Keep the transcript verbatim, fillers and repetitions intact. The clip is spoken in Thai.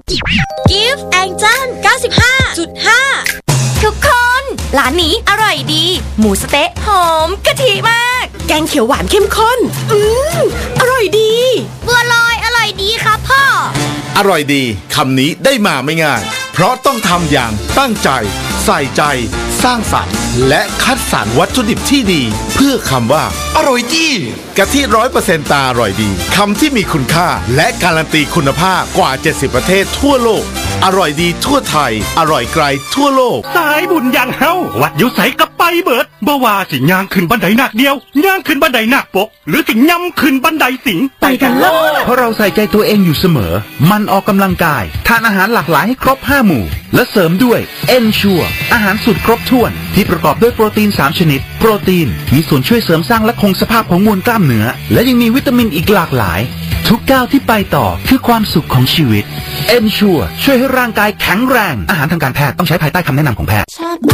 Gift Angel เก้าสิบห้าจุดห้าทุกคนร้านนี้อร่อยดีหมูสะเต๊ะหอมกะทิมากแกงเขียวหวานเข้มข้นอืมอร่อยดีบัวลอยอร่อยดีครับพ่ออร่อยดีคำนี้ได้มาไม่ง่ายเพราะต้องทำอย่างตั้งใจใส่ใจสร้างสรรค์และคัดสรรวัตถุดิบที่ดีเพื่อคำว่าอร่อยดีกะทิร้อยเปอร์เซ็นต์ตาอร่อยดีคำที่มีคุณค่าและการันตีคุณภาพกว่าเจ็ดสิบประเทศทั่วโลกอร่อยดีทั่วไทยอร่อยไกลทั่วโลกสายบุญอย่างเฮาวัดอยู่ไสกับไปเบิดบ่ว่าสิย่างขึ้นบันไดหนักเดียวย่างขึ้นบันไดหนักปกหรือสิย่ำขึ้นบันไดสิงไปกันเลยเพราะเราใส่ใจตัวเองอยู่เสมอมันออกกำลังกายทานอาหารหลากหลายให้ครบห้าหมู่และเสริมด้วย Ensure อาหารสูตรครบถ้วนที่ประกอบด้วยโปรตีนสามชนิดโปรตีนมีส่วนช่วยเสริมสร้างและคงสภาพของมวลกล้ามเนื้อและยังมีวิตามินอีกหลากหลายทุกก้าวที่ไปต่อคือความสุขของชีวิต Ensure ช่วยให้ร่างกายแข็งแรงอาหารทางการแพทย์ต้องใช้ภายใต้คำแนะนำของแพทย์